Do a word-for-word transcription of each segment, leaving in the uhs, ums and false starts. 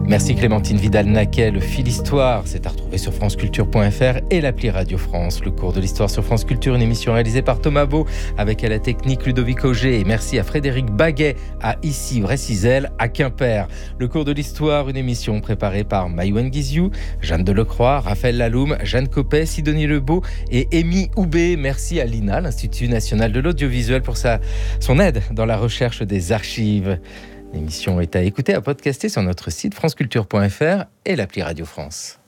Merci Clémentine Vidal-Naquet. Le fil Histoire, c'est à retrouver sur franceculture point f r et l'appli Radio France. Le cours de l'histoire sur France Culture, une émission réalisée par Thomas Beau avec à la technique Ludovic Auger. Et merci à Frédéric Baguet à Issy-Vressizel à Quimper. Le cours de l'histoire, une émission préparée par Maïwen Guizou, Jeanne Delecroix, Raphaël Laloum, Jeanne Copet, Sidonie Lebeau et Amy Houbé. Merci à l'I N A, l'Institut National de l'Audiovisuel, pour sa, son aide dans la recherche des archives. L'émission est à écouter, à podcaster sur notre site franceculture point f r et l'appli Radio France.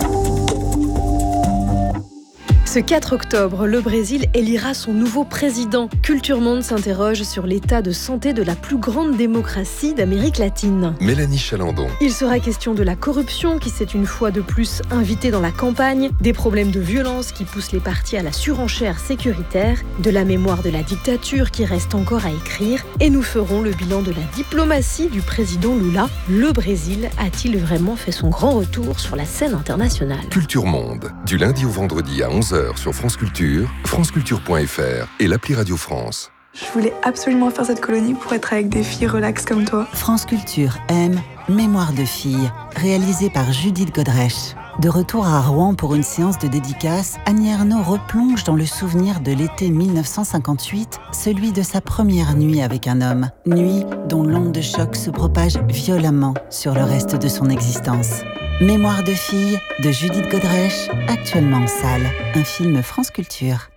Ce quatre octobre, le Brésil élira son nouveau président. Culture Monde s'interroge sur l'état de santé de la plus grande démocratie d'Amérique latine. Mélanie Chalandon. Il sera question de la corruption qui s'est une fois de plus invitée dans la campagne, des problèmes de violence qui poussent les partis à la surenchère sécuritaire, de la mémoire de la dictature qui reste encore à écrire, et nous ferons le bilan de la diplomatie du président Lula. Le Brésil a-t-il vraiment fait son grand retour sur la scène internationale ? Culture Monde, du lundi au vendredi à onze heures sur France Culture, franceculture point f r et l'appli Radio France. Je voulais absolument faire cette colonie pour être avec des filles relax comme toi. France Culture aime Mémoire de filles, réalisée par Judith Godrèche. De retour à Rouen pour une séance de dédicace, Annie Ernaux replonge dans le souvenir de l'été dix-neuf cent cinquante-huit, celui de sa première nuit avec un homme. Nuit dont l'onde de choc se propage violemment sur le reste de son existence. Mémoire de filles de Judith Godrèche, actuellement en salle. Un film France Culture.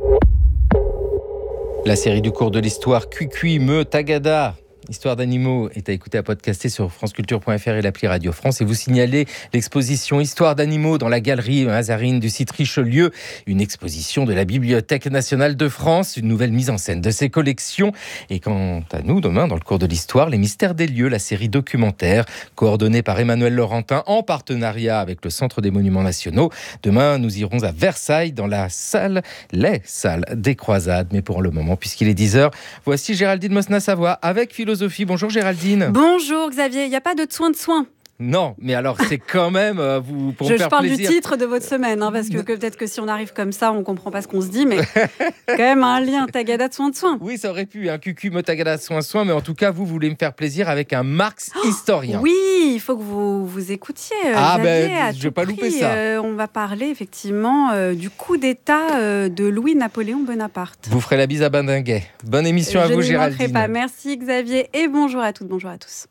La série du cours de l'histoire Cuicui, Meux, Tagada, Histoire d'animaux, est à écouter, à podcaster sur franceculture point f r et l'appli Radio France. Et vous signalez l'exposition Histoire d'animaux dans la galerie Mazarine du site Richelieu, une exposition de la Bibliothèque nationale de France, une nouvelle mise en scène de ses collections. Et quant à nous, demain, dans le cours de l'histoire, Les Mystères des lieux, la série documentaire coordonnée par Emmanuel Laurentin en partenariat avec le Centre des Monuments Nationaux. Demain, nous irons à Versailles dans la salle, les salles des Croisades. Mais pour le moment, puisqu'il est dix heures, voici Géraldine Mosna-Savoie avec Philosophie. Bonjour Géraldine. Bonjour Xavier, il n'y a pas de soin de soin. Non, mais alors c'est quand même euh, vous pour je, me faire je parle plaisir. Du titre de votre semaine, hein, parce que, que peut-être que si on arrive comme ça, on ne comprend pas ce qu'on se dit, mais quand même un lien Tagada de soin de soin. Oui, ça aurait pu, un cucu me Tagada de soin de soin, mais en tout cas, vous voulez me faire plaisir avec un Marx oh, historien. Oui, il faut que vous vous écoutiez. Ah Xavier, ben, je vais pas louper ça. Euh, on va parler effectivement euh, du coup d'État euh, de Louis-Napoléon Bonaparte. Vous ferez la bise à Bandinguet. Bonne émission je à vous, Géraldine. Je Géraldine. ne manquerai pas. Merci Xavier et bonjour à toutes, bonjour à tous.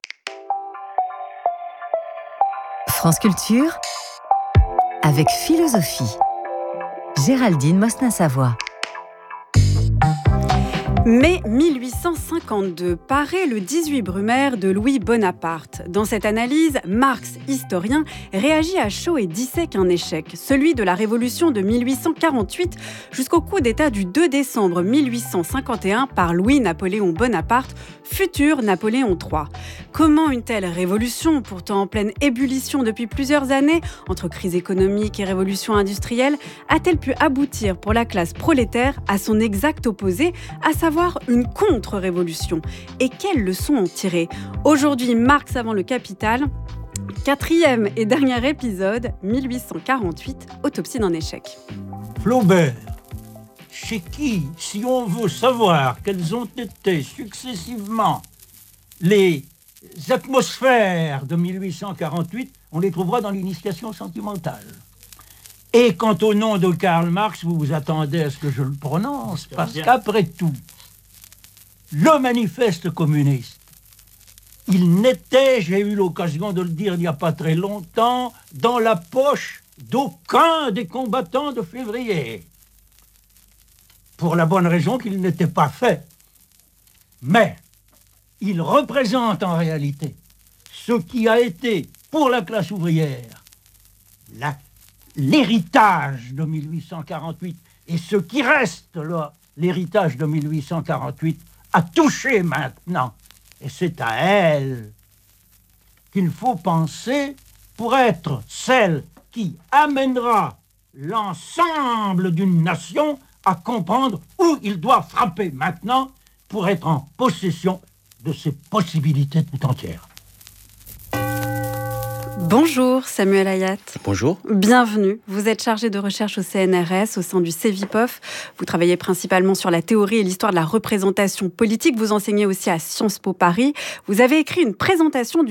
France Culture avec Philosophie. Géraldine Mosna-Savoie. Mai mille huit cent cinquante-deux, paraît le dix-huit Brumaire de Louis Bonaparte. Dans cette analyse, Marx, historien, réagit à chaud et dissèque un échec, celui de la Révolution de mille huit cent quarante-huit jusqu'au coup d'État du deux décembre mille huit cent cinquante et un par Louis-Napoléon Bonaparte, futur Napoléon trois. Comment une telle révolution, pourtant en pleine ébullition depuis plusieurs années, entre crise économique et révolution industrielle, a-t-elle pu aboutir pour la classe prolétaire à son exact opposé, à savoir une contre-révolution? Et quelles leçons en tirer? Aujourd'hui, Marx avant le Capital, quatrième et dernier épisode, mille huit cent quarante-huit, autopsie d'un échec. Flaubert, chez qui, si on veut savoir quelles ont été successivement les atmosphères de mille huit cent quarante-huit, on les trouvera dans l'initiation sentimentale. Et quant au nom de Karl Marx, vous vous attendez à ce que je le prononce, parce qu'après tout, le manifeste communiste, il n'était, j'ai eu l'occasion de le dire il n'y a pas très longtemps, dans la poche d'aucun des combattants de février. Pour la bonne raison qu'il n'était pas fait. Mais il représente en réalité ce qui a été pour la classe ouvrière la, l'héritage de mille huit cent quarante-huit et ce qui reste là, l'héritage de mille huit cent quarante-huit à toucher maintenant. Et c'est à elle qu'il faut penser pour être celle qui amènera l'ensemble d'une nation à comprendre où il doit frapper maintenant pour être en possession de ses possibilités tout entières. Bonjour Samuel Hayat. Bonjour. Bienvenue. Vous êtes chargé de recherche au C N R S, au sein du CEVIPOF. Vous travaillez principalement sur la théorie et l'histoire de la représentation politique. Vous enseignez aussi à Sciences Po Paris. Vous avez écrit une présentation du